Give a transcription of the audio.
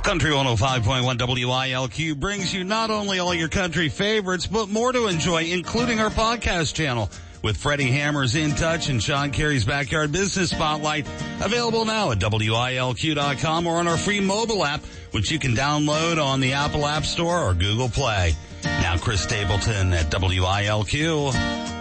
Country 105.1 WILQ brings you not only all your country favorites, but more to enjoy, including our podcast channel with Freddie Hammer's In Touch and Sean Carey's Backyard Business Spotlight, available now at WILQ.com or on our free mobile app, which you can download on the Apple App Store or Google Play. Now Chris Stapleton at WILQ.